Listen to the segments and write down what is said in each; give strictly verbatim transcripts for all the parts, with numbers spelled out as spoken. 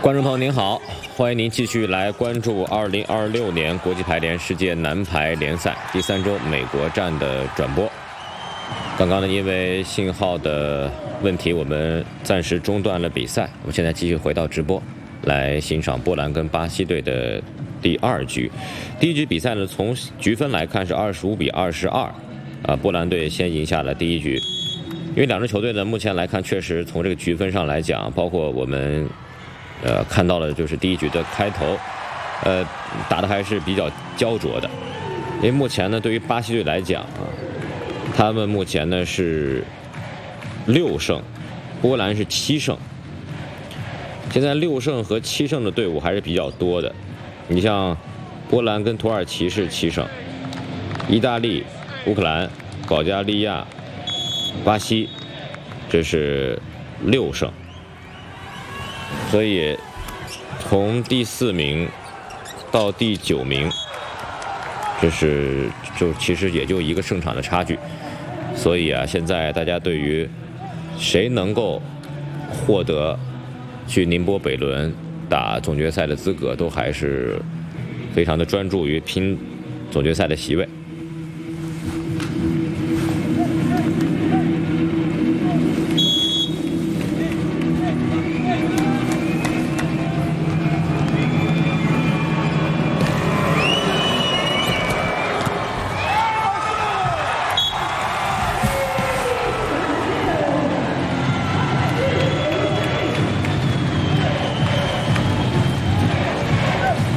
观众朋友您好，欢迎您继续来关注二零二六年国际排联世界男排联赛第三周美国站的转播。刚刚呢，因为信号的问题，我们暂时中断了比赛。我们现在继续回到直播，来欣赏波兰跟巴西队的第二局。第一局比赛呢，从局分来看是二十五比二十二，啊，波兰队先赢下了第一局。因为两支球队呢，目前来看，确实从这个局分上来讲，包括我们。呃，看到了就是第一局的开头，呃，打的还是比较焦灼的。因为目前呢，对于巴西队来讲啊，他们目前呢是六胜，波兰是七胜。现在六胜和七胜的队伍还是比较多的。你像波兰跟土耳其是七胜，意大利、乌克兰、保加利亚、巴西，这是六胜。所以，从第四名到第九名，这是就其实也就一个胜场的差距。所以啊，现在大家对于谁能够获得去宁波北仑打总决赛的资格，都还是非常的专注于拼总决赛的席位。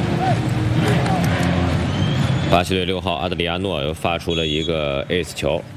巴西队六号阿德里亚诺又发出了一个 ace 球，